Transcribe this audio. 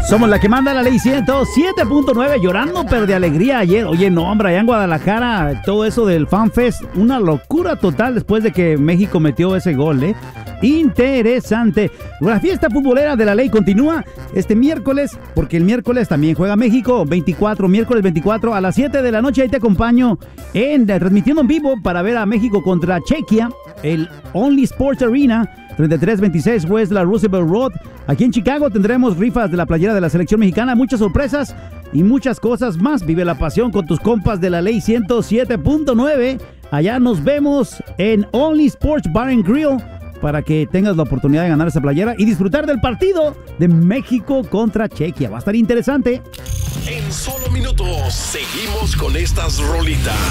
Somos la que manda la ley 107.9, llorando pero de alegría ayer. Oye, no, hombre, allá en Guadalajara, todo eso del FanFest, una locura total después de que México metió ese gol, ¿eh? Interesante. La fiesta futbolera de la ley continúa este miércoles, porque el miércoles también juega México, miércoles 24 a las 7 de la noche. Ahí te acompaño transmitiendo en vivo para ver a México contra Chequia, el Only Sports Arena, 3326 West la Roosevelt Road. Aquí en Chicago tendremos rifas de la playera de la selección mexicana, muchas sorpresas y muchas cosas más. Vive la pasión con tus compas de la ley 107.9. Allá nos vemos en Only Sports Bar and Grill para que tengas la oportunidad de ganar esa playera y disfrutar del partido de México contra Chequia. Va a estar interesante. En solo minutos seguimos con estas rolitas.